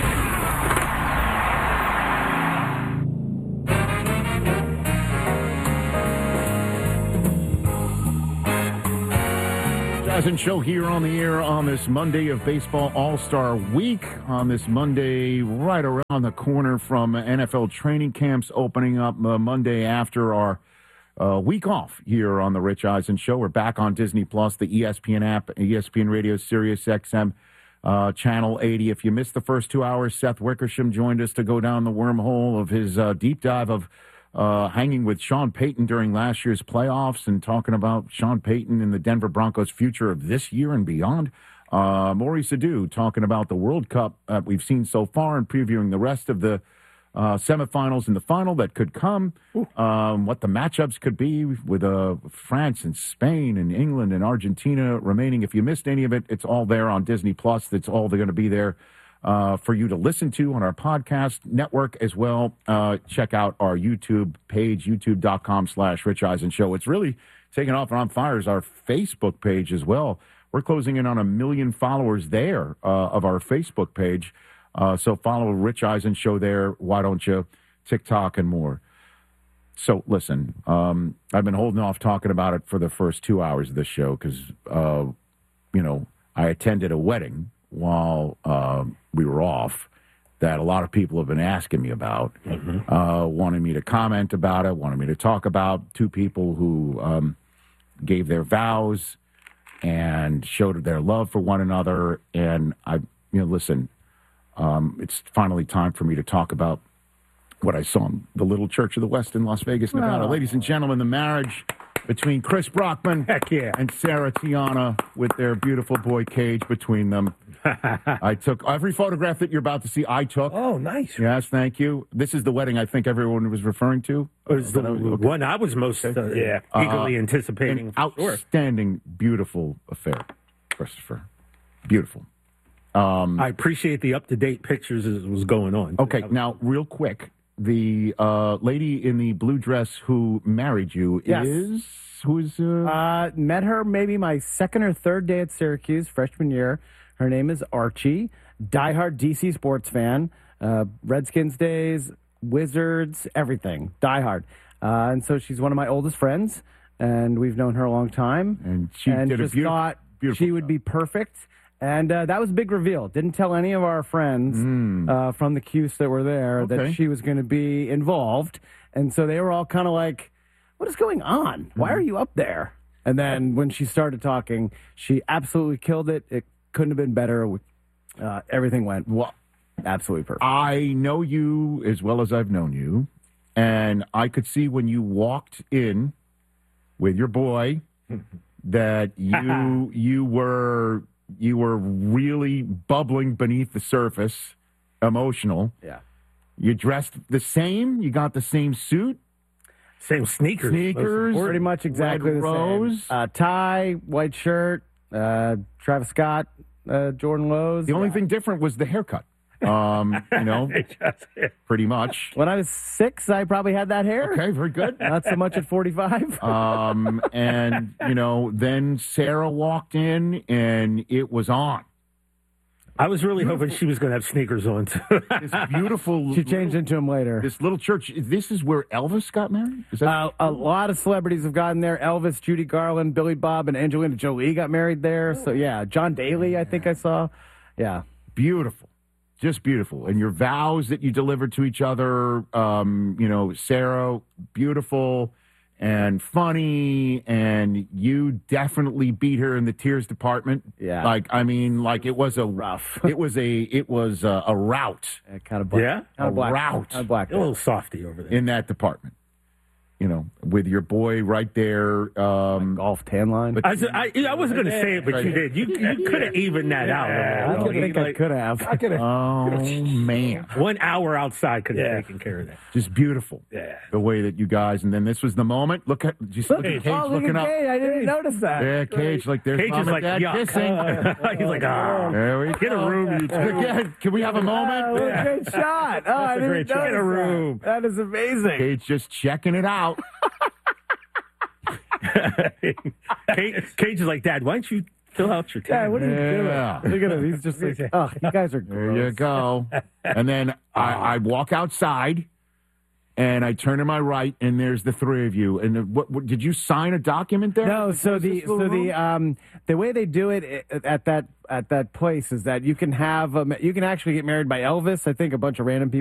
Eisen Show here on the air on this Monday of Baseball All-Star Week. On this Monday, right around the corner from N F L training camps opening up uh, Monday after our uh, week off here on the Rich Eisen Show. We're back on Disney Plus, the E S P N app, E S P N Radio, Sirius X M, uh, Channel eighty. If you missed the first two hours, Seth Wickersham joined us to go down the wormhole of his uh, deep dive of Uh, hanging with Sean Payton during last year's playoffs and talking about Sean Payton and the Denver Broncos' future of this year and beyond. Uh, Maurice Adu talking about the World Cup that we've seen so far and previewing the rest of the uh, semifinals and the final that could come, um, what the matchups could be with uh, France and Spain and England and Argentina remaining. If you missed any of it, it's all there on Disney Plus. It's all they're going to be there Uh, for you to listen to on our podcast network as well. Uh, check out our YouTube page, youtube.com slash Rich Eisen Show. It's really taken off and on fire is our Facebook page as well. We're closing in on a million followers there uh, of our Facebook page. Uh, so follow Rich Eisen Show there. Why don't you? TikTok and more. So listen, um, I've been holding off talking about it for the first two hours of this show because, uh, you know, I attended a wedding while uh, we were off that a lot of people have been asking me about, mm-hmm. uh, wanting me to comment about it, wanting me to talk about two people who um, gave their vows and showed their love for one another. And I, you know, listen, um, it's finally time for me to talk about what I saw in the Little Church of the West in Las Vegas, Nevada. Oh. Ladies and gentlemen, the marriage between Chris Brockman Heck yeah. and Sarah Tiana with their beautiful boy Cage between them. I took every photograph that you're about to see. I took. Oh, nice. Yes, thank you. This is the wedding I think everyone was referring to. It was the okay. one I was most uh, yeah. eagerly uh, anticipating. An outstanding, sure. beautiful affair, Christopher. Beautiful. Um, I appreciate the up-to-date pictures as it was going on. Okay, now, real quick. The uh, lady in the blue dress who married you yes. is who is uh... uh met her maybe my second or third day at Syracuse freshman year. Her name is Archie, diehard D C sports fan, uh, Redskins days, Wizards, everything, diehard. Uh, and so she's one of my oldest friends, and we've known her a long time. And she and did just a beautiful, thought beautiful she would job. be perfect. And uh, that was a big reveal. Didn't tell any of our friends mm. uh, from the Cuse that were there okay. that she was going to be involved. And so they were all kind of like, what is going on? Why mm. are you up there? And then when she started talking, she absolutely killed it. It couldn't have been better. Uh, everything went well, absolutely perfect. I know you as well as I've known you. And I could see when you walked in with your boy that you you were... You were really bubbling beneath the surface, emotional. Yeah. You dressed the same. You got the same suit. Same sneakers. Sneakers. Pretty much exactly red the rose. same. Uh, tie, white shirt, uh, Travis Scott, uh, Jordan Lowe's. The only yeah. thing different was the haircut. Um, you know, pretty much. When I was six, I probably had that hair. Okay, very good. Not so much at forty-five. um, and, you know, then Sarah walked in and it was on. I was really beautiful. hoping she was going to have sneakers on, too. This beautiful... She changed into them later. This little church. This is where Elvis got married? Is that... uh, a lot of celebrities have gotten there. Elvis, Judy Garland, Billy Bob, and Angelina Jolie got married there. So, yeah. John Daly, I think I saw. Yeah. Beautiful. Just beautiful. And your vows that you delivered to each other, um, you know, Sarah, beautiful. and funny, and you definitely beat her in the tears department. Yeah. Like, I mean, like it was a rough. It was a it was a, a rout. Yeah, kind of black. Yeah? A rout. Kind of black. A little softy over there. In that department. You know, with your boy right there. Um, golf tan line. I, was- I, I wasn't going to say it, but Right. you did. You, you could have evened that out. I don't think I could have. I could have. Oh, man. One hour outside could have Yeah. taken care of that. Just beautiful. Yeah. The way that you guys, and then this was the moment. Look at, just look, at Cage oh, look looking at up. Cage. I didn't notice that. Yeah, Cage, like there's Cage mom is and like, dad yuck. kissing. He's like, ah. There we Get go. a room, you two. Again, can we have a moment? Oh, what a great shot. Oh, I a didn't great shot. notice Get a room. That. that is amazing. Cage just checking it out. Cage, Cage is like, Dad, why don't you fill out your Yeah, tab? what are you Yeah. doing? Look at him. He's just like, oh, you guys are There gross. you go. And then I, I walk outside, and I turn to my right, and there's the three of you. And the, what, what did you sign a document there? No, so the This little so the room? um the way they do it i- at that at that place is that you can have um, you can actually get married by Elvis. I think a bunch of random people